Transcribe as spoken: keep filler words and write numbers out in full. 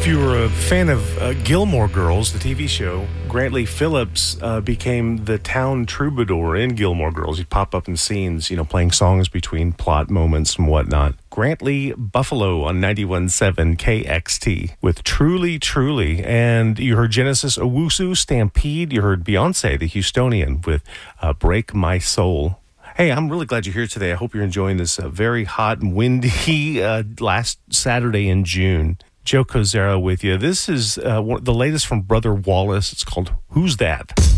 you were a fan of uh, Gilmore Girls, the T V show, Grantley Phillips uh, became the town troubadour in Gilmore Girls. He'd pop up in scenes, you know, playing songs between plot moments and whatnot. Grantley Buffalo on ninety-one point seven K X T with Truly, Truly. And you heard Genesis Owusu, Stampede. You heard Beyonce, the Houstonian, with uh, Break My Soul. Hey, I'm really glad you're here today. I hope you're enjoying this uh, very hot and windy uh, last Saturday in June. Joe Kozera with you. This is uh, one, the latest from Brother Wallace. It's called Who's That?